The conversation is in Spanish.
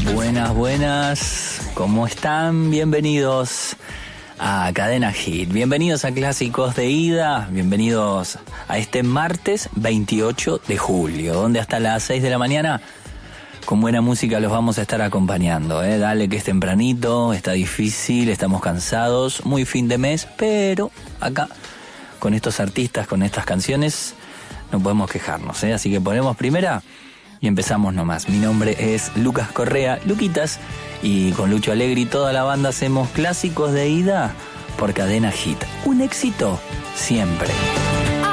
Buenas, buenas, ¿cómo están? Bienvenidos a Cadena Hit, bienvenidos a Clásicos de Ida, bienvenidos a este martes 28 de julio, donde hasta las 6 de la mañana con buena música los vamos a estar acompañando, Dale que es tempranito, está difícil, estamos cansados, muy fin de mes, pero acá con estos artistas, con estas canciones, no podemos quejarnos, Así que ponemos primera y empezamos nomás. Mi nombre es Lucas Correa, Luquitas, y con Lucho Alegre y toda la banda hacemos Clásicos de Ida por Cadena Hit. Un éxito siempre.